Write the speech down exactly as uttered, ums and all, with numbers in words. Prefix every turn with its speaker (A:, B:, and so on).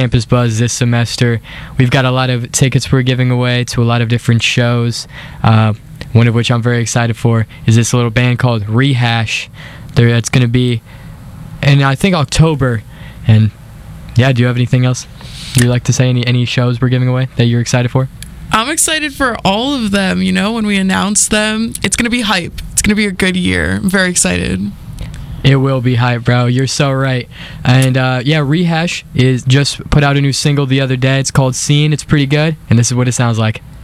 A: Campus Buzz this semester. We've got a lot of tickets we're giving away to a lot of different shows. Uh, one of which I'm very excited for is this little band called Rehash. There, it's going to be in, I think, October. And yeah, do you have anything else you'd like to say? Any any shows we're giving away that you're excited for?
B: I'm excited for all of them. You know, when we announce them, it's going to be hype. It's going to be a good year. I'm very excited.
A: It will be hype, bro. You're so right. And uh, yeah, Rehash is just put out a new single the other day. It's called Scene. It's pretty good. And this is what it sounds like.